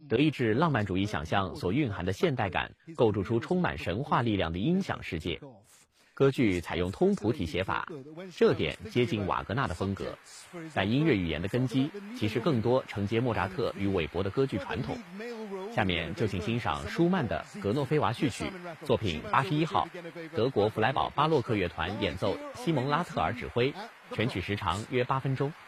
德意志浪漫主义想象所蕴含的现代感，构筑出充满神话力量的音响世界。歌剧采用通谱体写法，这点接近瓦格纳的风格，但音乐语言的根基其实更多承接莫扎特与韦伯的歌剧传统。下面就请欣赏舒曼的《格诺菲娃序曲》，作品81号，德国弗莱堡巴洛克乐团演奏，西蒙拉特尔指挥，全曲时长约8分钟。